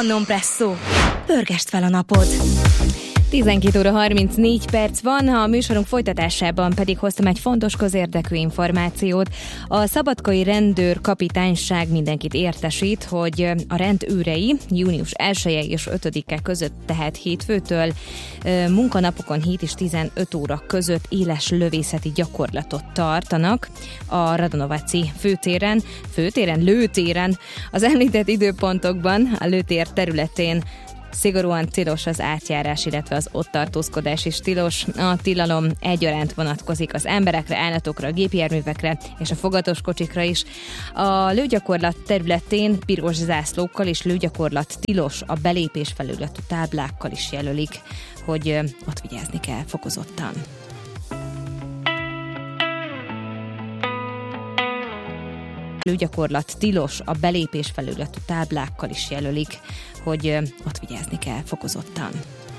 Pannon Presszó. Pörgesd fel a napod! 12 óra 34 perc van, a műsorunk folytatásában pedig hoztam egy fontos közérdekű információt. A szabadkai rendőrkapitányság mindenkit értesít, hogy a rendőrei június 1-e és 5-e között, tehát hétfőtől munkanapokon 7 és 15 óra között éles lövészeti gyakorlatot tartanak a Radanovaci lőtéren. Az említett időpontokban a lőtér területén szigorúan tilos az átjárás, illetve az ott tartózkodás is tilos. A tilalom egyaránt vonatkozik az emberekre, állatokra, a gépjárművekre és a fogatoskocsikra is. A lőgyakorlat területén piros zászlókkal és lőgyakorlat tilos a belépés felületű táblákkal is jelölik, hogy ott vigyázni kell fokozottan. Lőgyakorlat tilos a belépés felületű táblákkal is jelölik, hogy ott vigyázni kell fokozottan.